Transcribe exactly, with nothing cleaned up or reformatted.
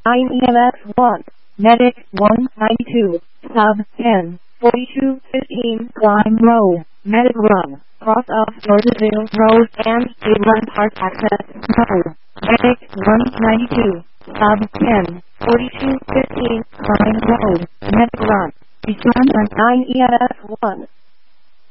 nine E M S one, Medic one ninety-two, Sub ten, forty-two fifteen, Climb Road, Medic Run, cross off Georgeville Road and Cleveland Park Access Road, Medic one ninety-two, Sub ten, forty-two fifteen, Climb Road, Medic Run, return on nine E M S one.